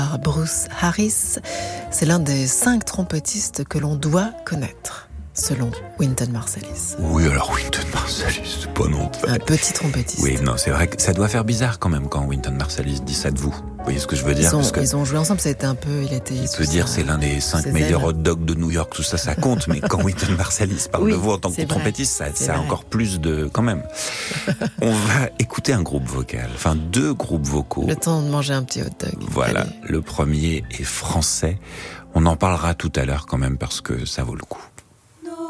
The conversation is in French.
Bruce Harris, c'est l'un des 5 trompettistes que l'on doit connaître, selon Wynton Marsalis. Oui, alors Wynton Marsalis, c'est pas non plus... Un petit trompettiste. Oui, non, c'est vrai que ça doit faire bizarre quand même quand Wynton Marsalis dit ça de vous. Vous voyez ce que je veux dire? Ils ont joué ensemble, c'était un peu... Il peut dire c'est l'un des 5 meilleurs hot dogs de New York, tout ça, ça compte, mais quand Wynton Marsalis parle de vous en tant que trompettiste, ça a encore plus de... quand même. On va écouter un groupe vocal, enfin 2 groupes vocaux. Le temps de manger un petit hot dog. Voilà, Allez. le premier est français. On en parlera tout à l'heure quand même parce que ça vaut le coup.